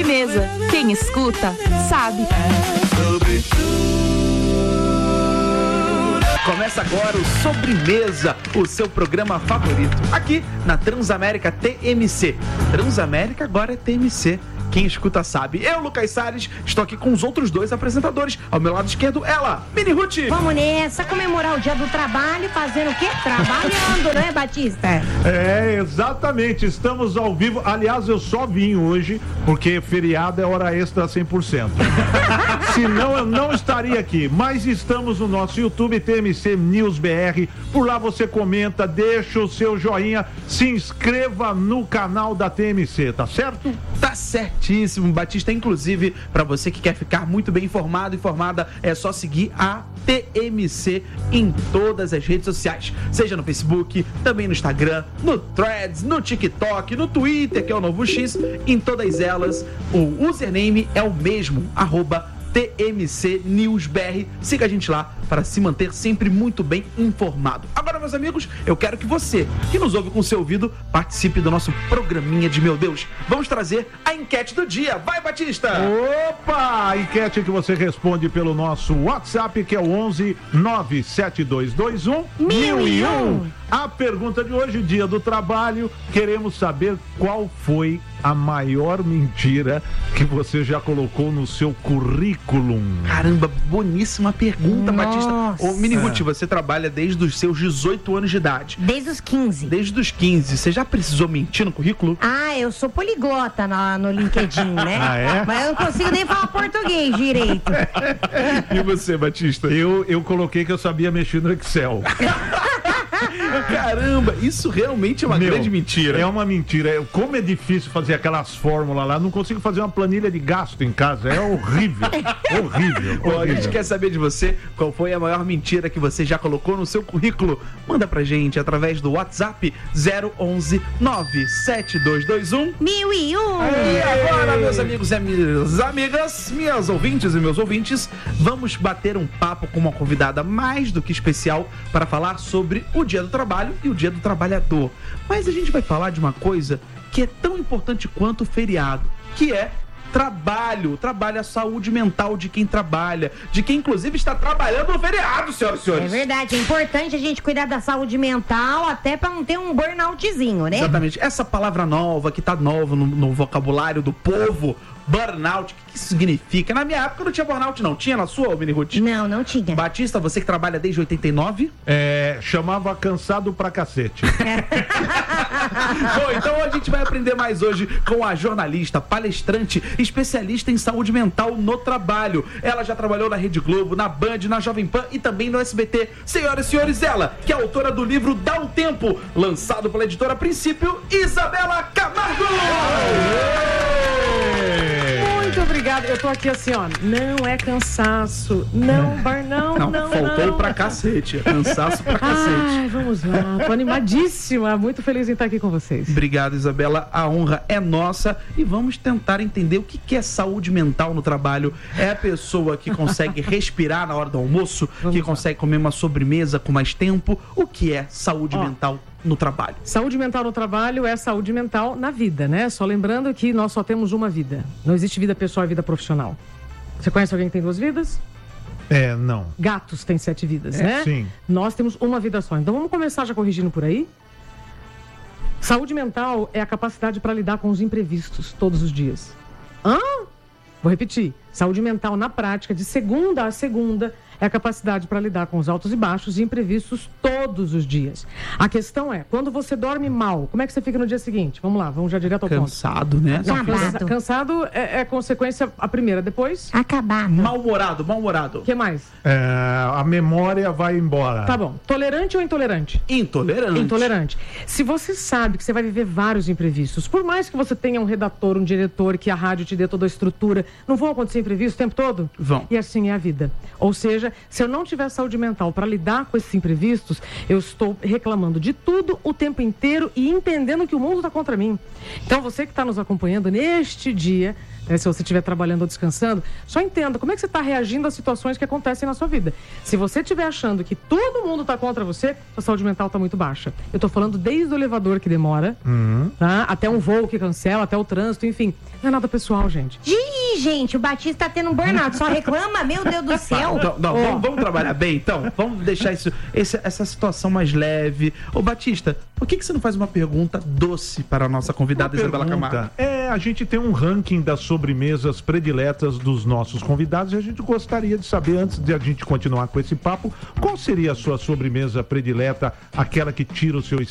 Sobremesa. Quem escuta, sabe. Começa agora o Sobremesa, o seu programa favorito, aqui na Transamérica TMC. Transamérica agora é TMC. Quem escuta sabe. Eu, Lucas Salles, estou aqui com os outros dois apresentadores. Ao meu lado esquerdo, ela, Mini Ruth. Vamos nessa, comemorar o dia do trabalho, fazendo o quê? Trabalhando, né, Batista? É, exatamente. Estamos ao vivo. Aliás, eu só vim hoje porque feriado é hora extra 100%. Senão eu não estaria aqui. Mas estamos no nosso YouTube, TMC News BR. Por lá você comenta, deixa o seu joinha, se inscreva no canal da TMC, tá certo? Tá certíssimo, Batista. Inclusive, para você que quer ficar muito bem informado, informada, é só seguir a TMC em todas as redes sociais. Seja no Facebook, também no Instagram, no Threads, no TikTok, no Twitter, que é o novo X. Em todas elas, o username é o mesmo, @TMC News BR. Siga a gente lá para se manter sempre muito bem informado. Agora, meus amigos, eu quero que você, que nos ouve com seu ouvido, participe do nosso programinha de Meu Deus. Vamos trazer a enquete do dia. Vai, Batista! Opa! A enquete que você responde pelo nosso WhatsApp, que é o 11 97221 1001. A pergunta de hoje, dia do trabalho, queremos saber qual foi a maior mentira que você já colocou no seu currículo. Caramba, boníssima pergunta, Batista. Ô, Mini Ruth, você trabalha desde os seus 18 anos de idade. Desde os 15. Desde os 15. Você já precisou mentir no currículo? Ah, eu sou poliglota no LinkedIn, né? Ah, é? Mas eu não consigo nem falar português direito. E você, Batista? Eu coloquei que eu sabia mexer no Excel. Caramba, isso realmente é uma grande mentira. É uma mentira. Como é difícil fazer aquelas fórmulas lá, não consigo fazer uma planilha de gasto em casa. É horrível. Horrível. Bom, a gente quer saber de você qual foi a maior mentira que você já colocou no seu currículo. Manda pra gente através do WhatsApp 011 97221 1001. E agora, meus amigos e minhas amigas, minhas ouvintes e meus ouvintes, vamos bater um papo com uma convidada mais do que especial para falar sobre o Dia do Trabalho e o Dia do Trabalhador. Mas a gente vai falar de uma coisa que é tão importante quanto o feriado, que é trabalho. Trabalho, a saúde mental de quem trabalha, de quem inclusive está trabalhando no feriado, senhoras e senhores. É verdade, é importante a gente cuidar da saúde mental, até pra não ter um burnoutzinho, né? Exatamente, essa palavra nova, que tá nova no vocabulário do povo, burnout, o que isso significa? Na minha época não tinha burnout não, tinha na sua, Mini Ruth? Não tinha. Batista, você que trabalha desde 89? Chamava cansado pra cacete. Bom, então a gente vai aprender mais hoje com a jornalista, palestrante, especialista em saúde mental no trabalho. Ela já trabalhou na Rede Globo, na Band, na Jovem Pan e também no SBT. Senhoras e senhores, ela, que é autora do livro Dá um Tempo, lançado pela editora Princípio, Isabela Camargo! Muito obrigada. Eu tô aqui assim, ó. Não é cansaço. Não, não. Faltou pra cacete. Cansaço pra cacete. Ai, vamos lá. Tô animadíssima. Muito feliz em estar aqui com vocês. Obrigado, Isabela. A honra é nossa. E vamos tentar entender o que é saúde mental no trabalho. É a pessoa que consegue respirar na hora do almoço, que consegue comer uma sobremesa com mais tempo. O que é saúde mental no trabalho? Saúde mental no trabalho é saúde mental na vida, né? Só lembrando que nós só temos uma vida. Não existe vida pessoal e vida profissional. Você conhece alguém que tem 2 vidas? Não. Gatos têm 7 vidas, né? Sim. Nós temos uma vida só. Então vamos começar já corrigindo por aí. Saúde mental é a capacidade para lidar com os imprevistos todos os dias. Vou repetir. Saúde mental na prática, de segunda a segunda, é a capacidade para lidar com os altos e baixos e imprevistos todos os dias. A questão é, quando você dorme mal, como é que você fica no dia seguinte? Vamos lá, vamos já direto ao ponto. Cansado, né? Acabado. Cansado é consequência a primeira, depois? Acabado. Mal-humorado. O que mais? A memória vai embora. Tá bom. Tolerante ou intolerante? Intolerante. Se você sabe que você vai viver vários imprevistos, por mais que você tenha um redator, um diretor, que a rádio te dê toda a estrutura, não vão acontecer imprevistos o tempo todo? Vão. E assim é a vida. Ou seja, seja, se eu não tiver saúde mental para lidar com esses imprevistos, eu estou reclamando de tudo o tempo inteiro e entendendo que o mundo está contra mim. Então, você que está nos acompanhando neste dia, se você estiver trabalhando ou descansando, só entenda como é que você está reagindo às situações que acontecem na sua vida. Se você estiver achando que todo mundo está contra você, a saúde mental está muito baixa. Eu estou falando desde o elevador que demora, tá? Até um voo que cancela, até o trânsito, enfim. Não é nada pessoal, gente. Ih, gente, o Batista tá tendo um burnout, só reclama, meu Deus do céu. Vamos trabalhar bem, então? Vamos deixar essa situação mais leve. Ô, Batista, por que você não faz uma pergunta doce para a nossa convidada Isabela Camargo? A gente tem um ranking das sobremesas prediletas dos nossos convidados e a gente gostaria de saber, antes de a gente continuar com esse papo, qual seria a sua sobremesa predileta, aquela que tira o seu